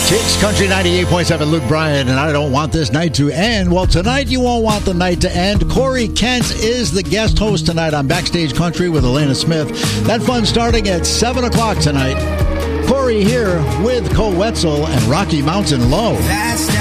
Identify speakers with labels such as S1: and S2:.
S1: Chicks Country 98.7, Luke Bryan, and I don't want this night to end. Well, tonight you won't want the night to end. Corey Kent is the guest host tonight on Backstage Country with Elena Smith. That fun starting at 7 o'clock tonight. Corey here with Cole Wetzel and Rocky Mountain Low.